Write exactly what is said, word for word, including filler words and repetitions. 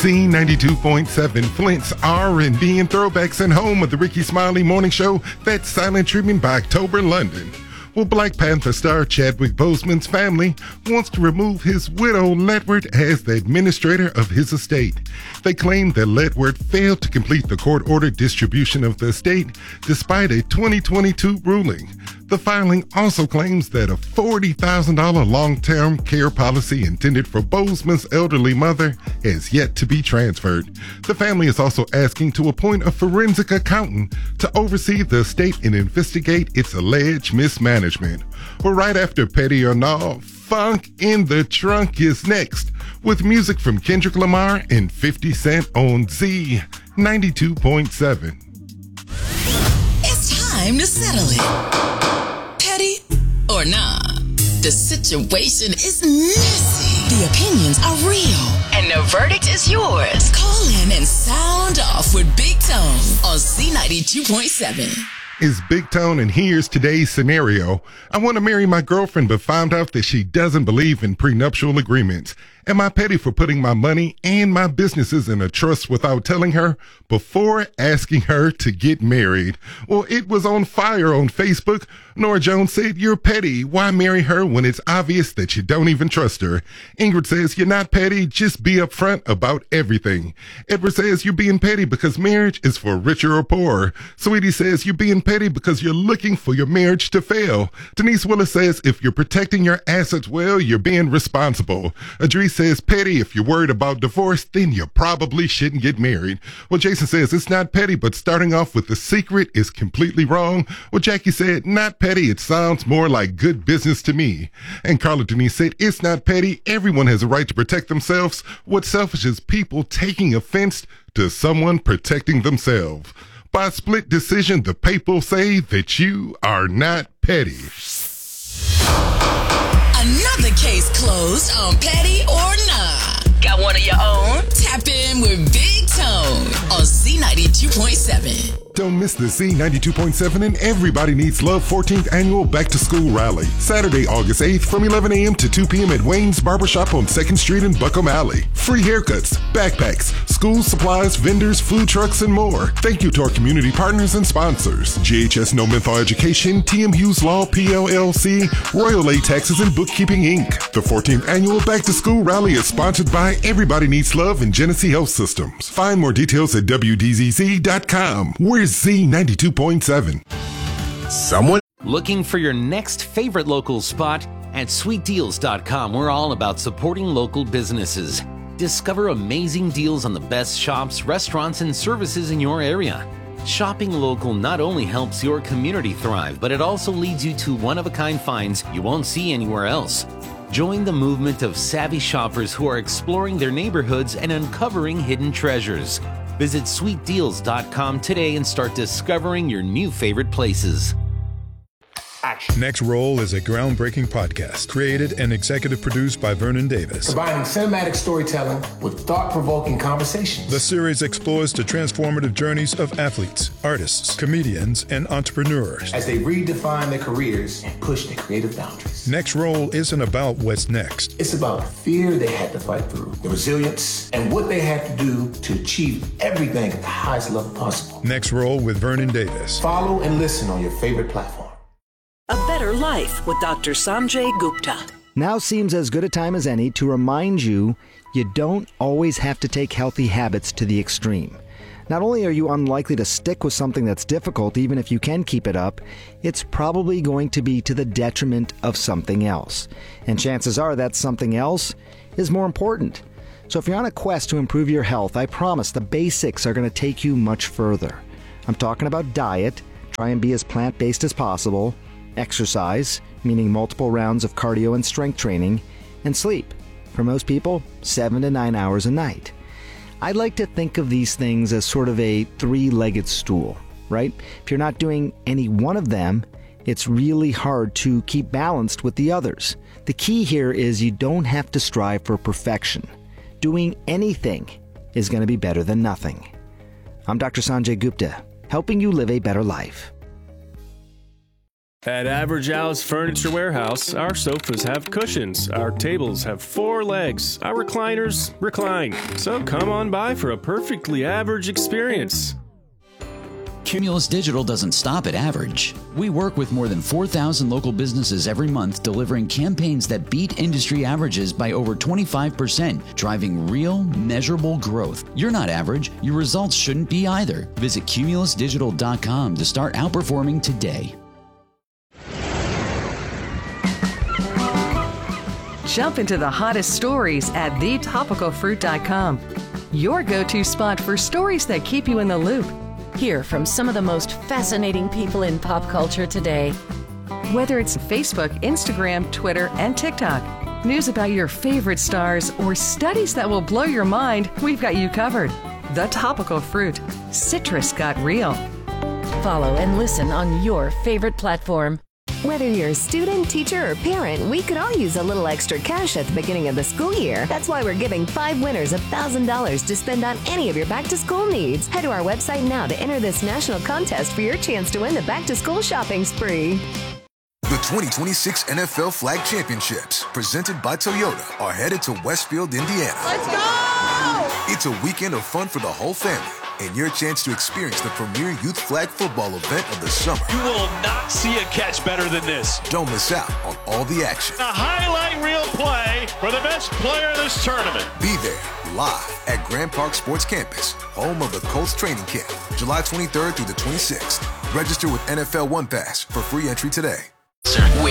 Z ninety-two point seven, Flint's R and B and throwbacks, and home of the Ricky Smiley Morning Show. That's Silent Treatment by October London. Well, Black Panther star Chadwick Boseman's family wants to remove his widow Ledward as the administrator of his estate. They claim that Ledward failed to complete the court-ordered distribution of the estate despite a twenty twenty-two ruling. The filing also claims that a forty thousand dollars long-term care policy intended for Boseman's elderly mother has yet to be transferred. The family is also asking to appoint a forensic accountant to oversee the estate and investigate its alleged mismanagement. Well, right after Petty or Nah, Funk in the Trunk is next, with music from Kendrick Lamar and fifty Cent on Z ninety-two point seven. It's time to settle it. Petty or nah, the situation is messy. The opinions are real. And the verdict is yours. Call in and sound off with Big Tone on Z ninety-two point seven. Is Big Tone, and here's today's scenario. I want to marry my girlfriend but found out that she doesn't believe in prenuptial agreements. Am I petty for putting my money and my businesses in a trust without telling her before asking her to get married? Well, it was on fire on Facebook. Nora Jones said, "You're petty. Why marry her when it's obvious that you don't even trust her?" Ingrid says, "You're not petty. Just be upfront about everything." Edward says, "You're being petty because marriage is for richer or poorer." Sweetie says, "You're being petty because you're looking for your marriage to fail." Denise Willis says, "If you're protecting your assets well, you're being responsible." Adri says, "Petty, if you're worried about divorce, then you probably shouldn't get married." Well, Jason says, "It's not petty, but starting off with the secret is completely wrong." Well, Jackie said, "Not petty, it sounds more like good business to me." And Carla Denise said, "It's not petty. Everyone has a right to protect themselves. What's selfish is people taking offense to someone protecting themselves." By split decision, the people say that you are not petty. Another case closed on Petty or Nah. Got one of your own? Tap in with Big Tone on Z ninety-two point seven. Don't miss the Z ninety-two point seven and Everybody Needs Love fourteenth Annual Back to School Rally. Saturday, August eighth from eleven a.m. to two p.m. at Wayne's Barbershop on second Street in Buckham Alley. Free haircuts, backpacks, school supplies, vendors, food trucks, and more. Thank you to our community partners and sponsors: G H S No Menthol Education, T M Hughes Law P L L C, Royal A Taxes and Bookkeeping Incorporated. The fourteenth Annual Back to School Rally is sponsored by Everybody Needs Love and Genesee Health Systems. Find more details at W D Z Z dot com. We're Z ninety-two point seven. Someone looking for your next favorite local spot? At sweet deals dot com, we're all about supporting local businesses. Discover amazing deals on the best shops, restaurants, and services in your area. Shopping local not only helps your community thrive, but it also leads you to one-of-a-kind finds you won't see anywhere else. Join the movement of savvy shoppers who are exploring their neighborhoods and uncovering hidden treasures. Visit sweet deals dot com today and start discovering your new favorite places. Action. Next Roll is a groundbreaking podcast created and executive produced by Vernon Davis. Combining cinematic storytelling with thought-provoking conversations. The series explores the transformative journeys of athletes, artists, comedians, and entrepreneurs as they redefine their careers and push their creative boundaries. Next Roll isn't about what's next. It's about the fear they had to fight through, the resilience, and what they had to do to achieve everything at the highest level possible. Next Roll with Vernon Davis. Follow and listen on your favorite platform. A Better Life with Doctor Sanjay Gupta. Now seems as good a time as any to remind you you don't always have to take healthy habits to the extreme. Not only are you unlikely to stick with something that's difficult, even if you can keep it up, it's probably going to be to the detriment of something else. And chances are that something else is more important. So if you're on a quest to improve your health, I promise the basics are going to take you much further. I'm talking about diet. Try and be as plant-based as possible. Exercise, meaning multiple rounds of cardio and strength training, and sleep. For most people, seven to nine hours a night. I like to think of these things as sort of a three-legged stool, right? If you're not doing any one of them, it's really hard to keep balanced with the others. The key here is you don't have to strive for perfection. Doing anything is going to be better than nothing. I'm Doctor Sanjay Gupta, helping you live a better life. At Average Al's Furniture Warehouse, our sofas have cushions, our tables have four legs, our recliners recline. So come on by for a perfectly average experience. Cumulus Digital doesn't stop at average. We work with more than four thousand local businesses every month, delivering campaigns that beat industry averages by over twenty-five percent, driving real, measurable growth. You're not average. Your results shouldn't be either. Visit cumulus digital dot com to start outperforming today. Jump into the hottest stories at the topical fruit dot com. Your go-to spot for stories that keep you in the loop. Hear from some of the most fascinating people in pop culture today. Whether it's Facebook, Instagram, Twitter, and TikTok, news about your favorite stars, or studies that will blow your mind, we've got you covered. The Topical Fruit. Citrus got real. Follow and listen on your favorite platform. Whether you're a student, teacher, or parent, we could all use a little extra cash at the beginning of the school year. That's why we're giving five winners one thousand dollars to spend on any of your back-to-school needs. Head to our website now to enter this national contest for your chance to win the back-to-school shopping spree. The twenty twenty-six N F L Flag Championships, presented by Toyota, are headed to Westfield, Indiana. Let's go! It's a weekend of fun for the whole family, and your chance to experience the premier youth flag football event of the summer. You will not see a catch better than this. Don't miss out on all the action. A highlight reel play for the best player of this tournament. Be there live at Grand Park Sports Campus, home of the Colts training camp, July twenty-third through the twenty-sixth. Register with N F L One Pass for free entry today.